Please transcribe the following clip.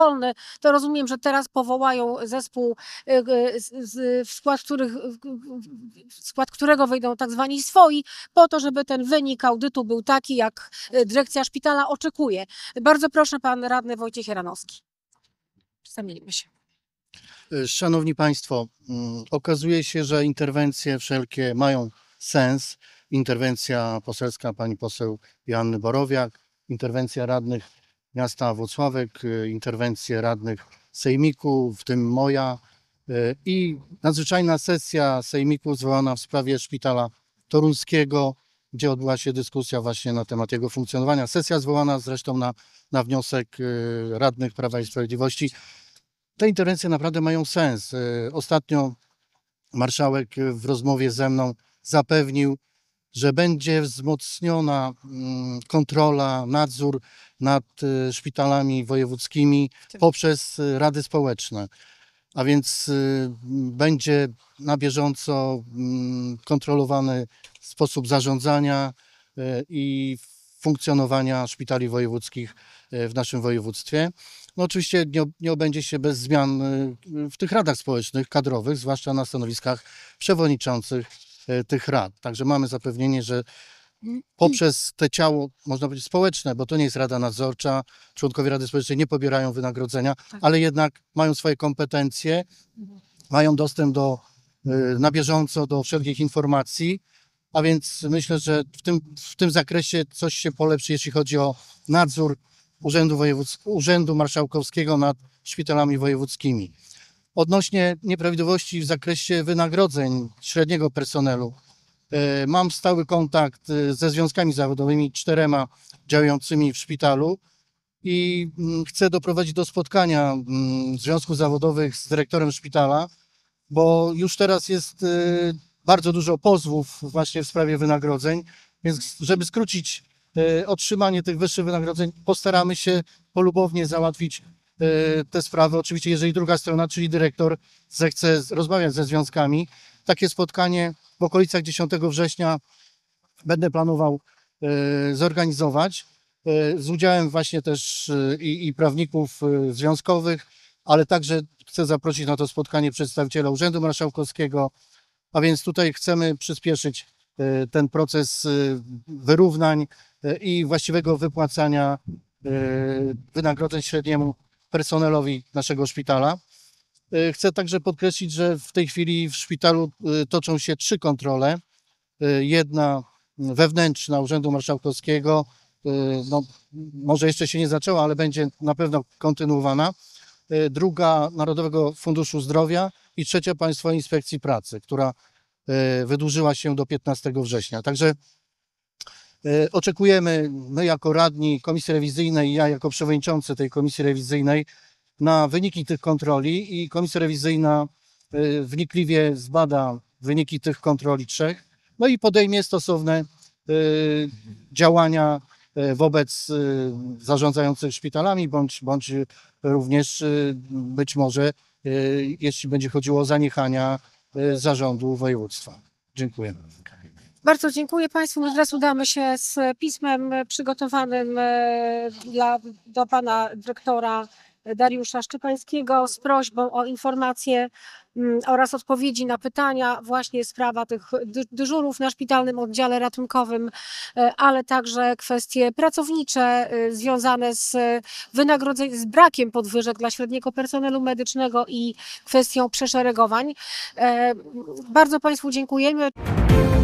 wolny, to rozumiem, że teraz powołają zespół, w skład którego wejdą tak zwani swoi, po to, żeby ten wynik audytu był taki, jak dyrekcja szpitala oczekuje. Bardzo proszę, pan radny Wojciech Jaranowski. Przedstawiliśmy się. Szanowni Państwo, okazuje się, że interwencje wszelkie mają sens. Interwencja poselska pani poseł Joanny Borowiak, interwencja radnych miasta Włocławek, interwencje radnych sejmiku, w tym moja, i nadzwyczajna sesja sejmiku zwołana w sprawie szpitala toruńskiego, gdzie odbyła się dyskusja właśnie na temat jego funkcjonowania. Sesja zwołana zresztą na wniosek radnych Prawa i Sprawiedliwości. Te interwencje naprawdę mają sens. Ostatnio marszałek w rozmowie ze mną zapewnił, że będzie wzmocniona kontrola, nadzór nad szpitalami wojewódzkimi poprzez rady społeczne. A więc będzie na bieżąco kontrolowany sposób zarządzania i funkcjonowania szpitali wojewódzkich w naszym województwie. No oczywiście nie obędzie się bez zmian w tych radach społecznych, kadrowych, zwłaszcza na stanowiskach przewodniczących tych rad. Także mamy zapewnienie, że poprzez te ciało, można powiedzieć społeczne, bo to nie jest rada nadzorcza, członkowie rady społecznej nie pobierają wynagrodzenia, ale jednak mają swoje kompetencje, mają dostęp na bieżąco do wszelkich informacji, a więc myślę, że w tym zakresie coś się polepszy, jeśli chodzi o nadzór Urzędu Marszałkowskiego nad szpitalami wojewódzkimi. Odnośnie nieprawidłowości w zakresie wynagrodzeń średniego personelu, mam stały kontakt ze związkami zawodowymi, 4 działającymi w szpitalu i chcę doprowadzić do spotkania związków zawodowych z dyrektorem szpitala, bo już teraz jest bardzo dużo pozwów właśnie w sprawie wynagrodzeń, więc żeby skrócić otrzymanie tych wyższych wynagrodzeń, postaramy się polubownie załatwić te sprawy. Oczywiście, jeżeli druga strona, czyli dyrektor, zechce rozmawiać ze związkami, takie spotkanie w okolicach 10 września będę planował zorganizować z udziałem właśnie też i prawników związkowych, ale także chcę zaprosić na to spotkanie przedstawiciela Urzędu Marszałkowskiego, a więc tutaj chcemy przyspieszyć ten proces wyrównań i właściwego wypłacania wynagrodzeń średniemu personelowi naszego szpitala. Chcę także podkreślić, że w tej chwili w szpitalu toczą się 3 kontrole. Jedna wewnętrzna Urzędu Marszałkowskiego, no, może jeszcze się nie zaczęła, ale będzie na pewno kontynuowana. Druga Narodowego Funduszu Zdrowia i trzecia Państwowej Inspekcji Pracy, która wydłużyła się do 15 września. Także oczekujemy, my jako radni Komisji Rewizyjnej, ja jako przewodniczący tej Komisji Rewizyjnej, na wyniki tych kontroli i Komisja Rewizyjna wnikliwie zbada wyniki tych kontroli 3, no i podejmie stosowne działania wobec zarządzających szpitalami, bądź również być może, jeśli będzie chodziło o zaniechania zarządu województwa. Dziękuję. Bardzo dziękuję Państwu. Teraz udamy się z pismem przygotowanym do pana dyrektora Dariusza Szczepańskiego z prośbą o informacje oraz odpowiedzi na pytania, właśnie sprawa tych dyżurów na szpitalnym oddziale ratunkowym, ale także kwestie pracownicze związane z wynagrodzeniem, z brakiem podwyżek dla średniego personelu medycznego i kwestią przeszeregowań. Bardzo Państwu dziękujemy.